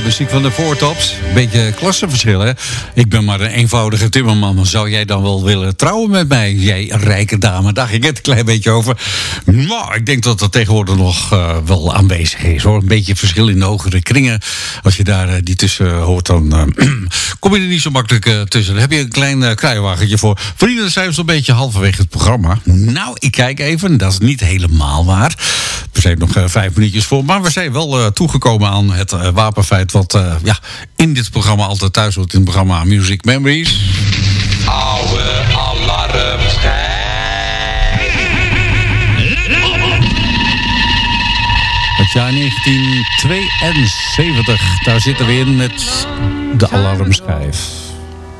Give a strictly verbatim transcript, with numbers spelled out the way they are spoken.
muziek van de Four Tops. Een beetje klassenverschil, hè? Ik ben maar een eenvoudige timmerman. Zou jij dan wel willen trouwen met mij? Jij rijke dame, daar ging het een klein beetje over. Nou, ik denk dat dat tegenwoordig nog uh, wel aanwezig is, hoor. Een beetje verschil in de hogere kringen. Als je daar uh, die tussen hoort, dan uh, kom je er niet zo makkelijk uh, tussen. Dan heb je een klein uh, kruiwagentje voor. Vrienden, zijn we zo'n beetje halverwege het programma. Nou, ik kijk even. Dat is niet helemaal waar. We zijn nog uh, vijf minuutjes voor. Maar we zijn wel uh, toegekomen aan het uh, wapenfeit wat uh, ja, in dit programma altijd thuis hoort. In het programma Music Memories. Oude alarmschijf. Het jaar negentien tweeënzeventig. Daar zitten we in met de alarmschijf.